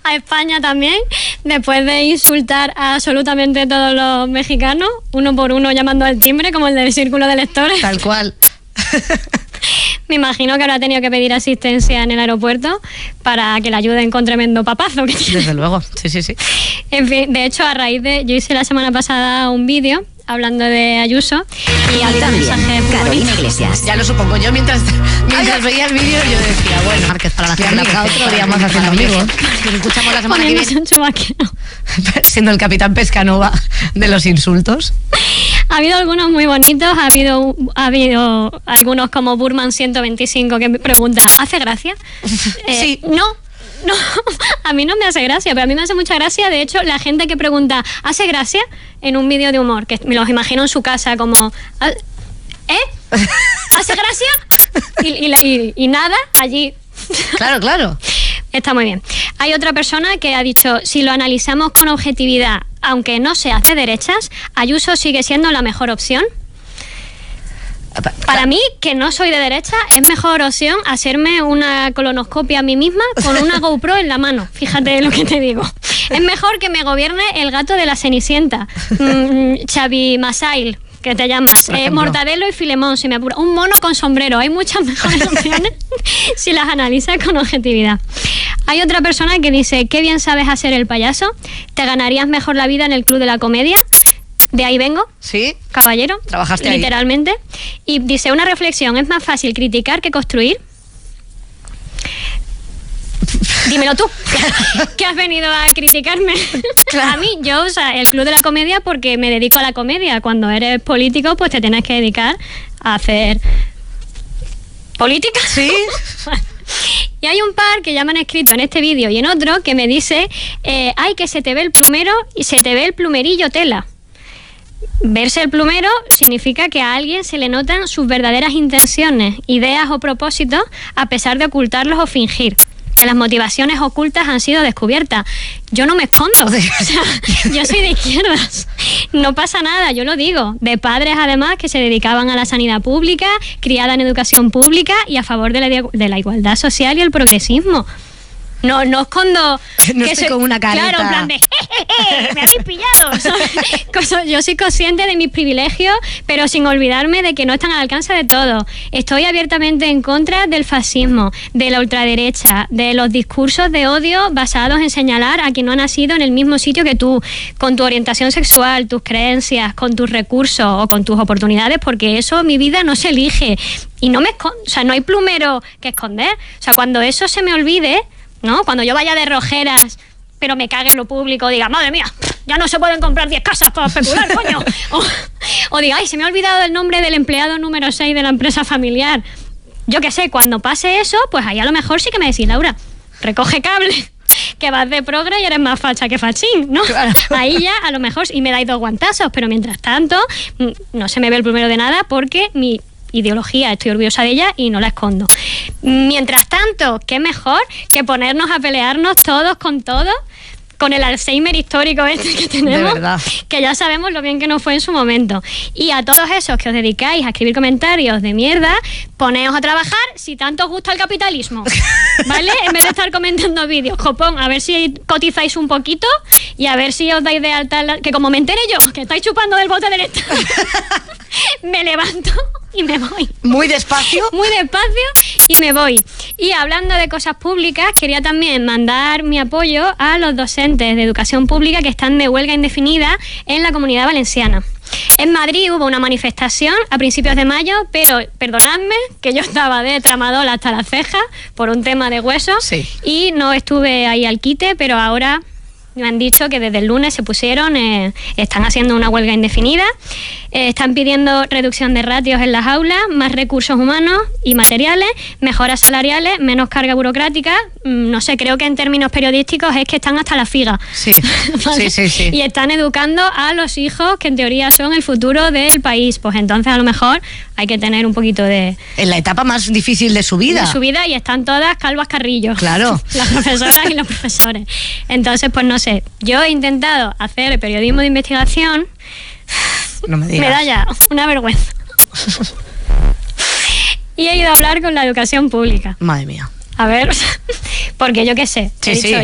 a España también, después de insultar a absolutamente todos los mexicanos, uno por uno llamando al timbre, como el del círculo de lectores. Tal cual. Me imagino que habrá tenido que pedir asistencia en el aeropuerto para que le ayuden con tremendo papazo que tiene. Desde luego, sí. En fin, de hecho, a raíz de... Yo hice la semana pasada un vídeo hablando de Ayuso y había mensajes Carolina Iglesias. Ya lo supongo. Yo mientras veía el vídeo yo decía, bueno, Márquez, para la gente otro día más haciendo amigos. Nos escuchamos la semana que viene. Siendo el capitán Pescanova de los insultos. Ha habido algunos muy bonitos, ha habido algunos como Burman 125 que me pregunta, ¿hace gracia? Sí. No, a mí no me hace gracia, pero a mí me hace mucha gracia, de hecho, la gente que pregunta, ¿hace gracia? En un vídeo de humor, que me los imagino en su casa como, ¿hace gracia? Y nada, allí. Claro. Está muy bien. Hay otra persona que ha dicho, si lo analizamos con objetividad, aunque no seas de derechas, Ayuso sigue siendo la mejor opción. Para mí, que no soy de derecha, es mejor opción hacerme una colonoscopia a mí misma con una GoPro en la mano. Fíjate lo que te digo. Es mejor que me gobierne el gato de la Cenicienta, Xavi Masail, que te llamas, Mortadelo y Filemón, si me apuro. Un mono con sombrero. Hay muchas mejores opciones si las analizas con objetividad. Hay otra persona que dice, qué bien sabes hacer el payaso, te ganarías mejor la vida en el Club de la Comedia. De ahí vengo, sí, caballero, trabajaste literalmente ahí. Y dice, una reflexión, ¿es más fácil criticar que construir? Dímelo tú, que has venido a criticarme. Claro. A mí, el Club de la Comedia, porque me dedico a la comedia. Cuando eres político, pues te tienes que dedicar a hacer política. Sí. Y hay un par que ya me han escrito en este vídeo y en otro que me dice, ay, que se te ve el plumero y se te ve el plumerillo tela. Verse el plumero significa que a alguien se le notan sus verdaderas intenciones, ideas o propósitos, a pesar de ocultarlos o fingir. Que las motivaciones ocultas han sido descubiertas. Yo no me escondo, yo soy de izquierdas, no pasa nada, yo lo digo, de padres además que se dedicaban a la sanidad pública, criada en educación pública y a favor de la igualdad social y el progresismo. No escondo... No estoy con una careta. Claro, en plan de... ¡Me habéis pillado! Yo soy consciente de mis privilegios, pero sin olvidarme de que no están al alcance de todos. Estoy abiertamente en contra del fascismo, de la ultraderecha, de los discursos de odio basados en señalar a quien no ha nacido en el mismo sitio que tú, con tu orientación sexual, tus creencias, con tus recursos o con tus oportunidades, porque eso, mi vida, no se elige. Y no me escondo, no hay plumero que esconder. Cuando eso se me olvide... ¿no? Cuando yo vaya de rojeras, pero me cague en lo público, diga, madre mía, ya no se pueden comprar 10 casas para especular, coño. O diga, ay, se me ha olvidado el nombre del empleado número 6 de la empresa familiar. Yo qué sé, cuando pase eso, pues ahí a lo mejor sí que me decís, Laura, recoge cable, que vas de progre y eres más facha que fachín, ¿no? Claro. Ahí ya a lo mejor y me dais 2 guantazos, pero mientras tanto no se me ve el primero de nada porque mi ideología, estoy orgullosa de ella y no la escondo. Mientras tanto, qué mejor que ponernos a pelearnos todos con todos, con el Alzheimer histórico que tenemos, que ya sabemos lo bien que nos fue en su momento. Y a todos esos que os dedicáis a escribir comentarios de mierda, poneos a trabajar si tanto os gusta el capitalismo, ¿vale? En vez de estar comentando vídeos, copón, a ver si cotizáis un poquito y a ver si os dais de alta, que como me entere yo, que estáis chupando del bote del Estado, me levanto y me voy. Muy despacio y me voy. Y hablando de cosas públicas, quería también mandar mi apoyo a los docentes de educación pública que están de huelga indefinida en la Comunidad Valenciana. En Madrid hubo una manifestación a principios de mayo, pero perdonadme que yo estaba de tramadol hasta las cejas por un tema de huesos y no estuve ahí al quite, pero ahora me han dicho que desde el lunes se pusieron, están haciendo una huelga indefinida, están pidiendo reducción de ratios en las aulas, más recursos humanos y materiales, mejoras salariales, menos carga burocrática. No sé, creo que en términos periodísticos es que están hasta la figa. Sí, ¿vale? Sí. Y están educando a los hijos que en teoría son el futuro del país. Pues entonces a lo mejor hay que tener un poquito de... En la etapa más difícil de su vida. De su vida, y están todas calvas carrillos. Claro. Las profesoras y los profesores. Entonces, pues no sé, yo he intentado hacer periodismo de investigación. No me digas. Me da ya una vergüenza. Y he ido a hablar con la educación pública. Madre mía. A ver, porque yo qué sé. Sí,